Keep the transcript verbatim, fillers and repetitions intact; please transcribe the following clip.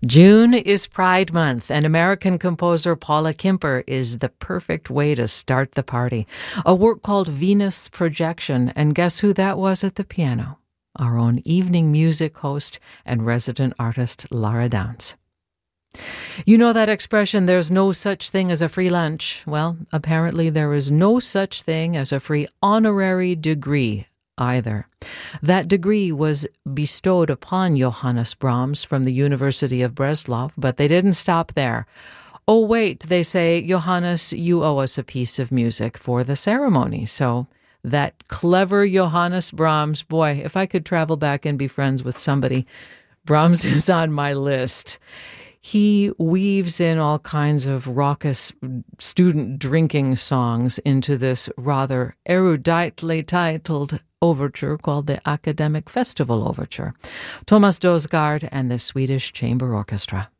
June is Pride Month, and American composer Paula Kimper is the perfect way to start the party. A work called Venus Projection, and guess who that was at the piano? Our own evening music host and resident artist, Lara Downs. You know that expression, there's no such thing as a free lunch? Well, apparently there is no such thing as a free honorary degree either. That degree was bestowed upon Johannes Brahms from the University of Breslov, but they didn't stop there. Oh, wait, they say, Johannes, you owe us a piece of music for the ceremony. So that clever Johannes Brahms, boy, if I could travel back and be friends with somebody, Brahms is on my list. He weaves in all kinds of raucous student drinking songs into this rather eruditely titled overture called the Academic Festival Overture. Thomas Dosgaard and the Swedish Chamber Orchestra.